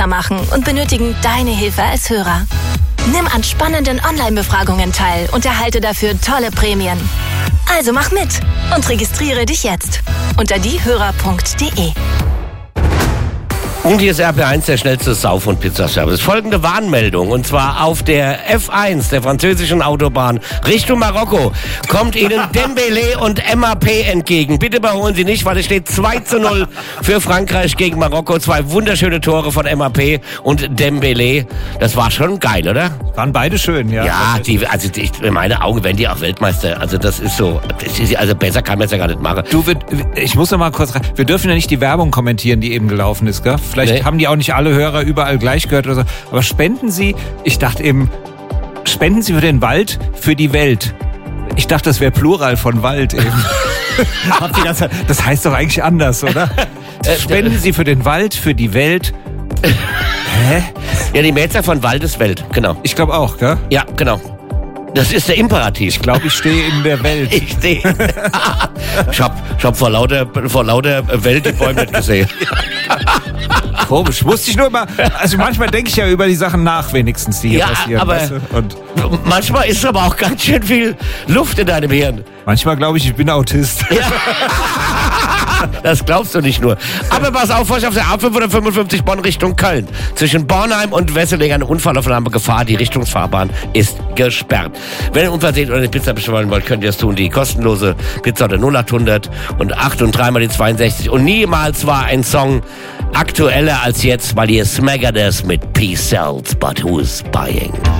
machen und benötigen deine Hilfe als Hörer. Nimm an spannenden Online-Befragungen teil und erhalte dafür tolle Prämien. Also mach mit und registriere dich jetzt unter diehörer.de. Und hier ist RP1, der schnellste Sauf- und Pizzaservice. Folgende Warnmeldung, und zwar auf der F1 der französischen Autobahn Richtung Marokko kommt Ihnen Dembélé und MAP entgegen. Bitte überholen Sie nicht, weil es steht 2:0 für Frankreich gegen Marokko. 2 wunderschöne Tore von MAP und Dembélé. Das war schon geil, oder? Waren beide schön, ja. Ja, in meinen Augen werden die auch Weltmeister. Also das ist so, also besser kann man es ja gar nicht machen. Du, ich muss noch mal kurz rein. Wir dürfen ja nicht die Werbung kommentieren, die eben gelaufen ist, gell? Vielleicht haben die auch nicht alle Hörer überall gleich gehört oder so. Aber spenden Sie, ich dachte eben, spenden Sie für den Wald, für die Welt. Ich dachte, das wäre Plural von Wald eben. Das heißt doch eigentlich anders, oder? Spenden Sie für den Wald, für die Welt. Hä? Ja, die Mehrzahl von Wald ist Welt, genau. Ich glaube auch, gell? Ja, genau. Das ist der Imperativ. Ich glaube, ich stehe in der Welt. Ich stehe. Ich hab vor lauter Welt die Bäume nicht gesehen. Komisch. Wusste ich nur immer, also manchmal denke ich ja über die Sachen nach, wenigstens, die hier passieren. Aber weißt du? Und manchmal ist aber auch ganz schön viel Luft in deinem Hirn. Manchmal glaube ich bin Autist. Ja. Das glaubst du nicht nur. Aber pass auf, auf der A555 Bonn Richtung Köln. Zwischen Bornheim und Wesseling eine Unfallaufnahme Gefahr. Die Richtungsfahrbahn ist gesperrt. Wenn ihr unversehrt oder eine Pizza bestellen wollt, könnt ihr es tun. Die kostenlose Pizza unter 0800 und 8 und 3 mal die 62. Und niemals war ein Song aktueller als jetzt, weil ihr Smaggert es mit Peace Sells, but who's buying?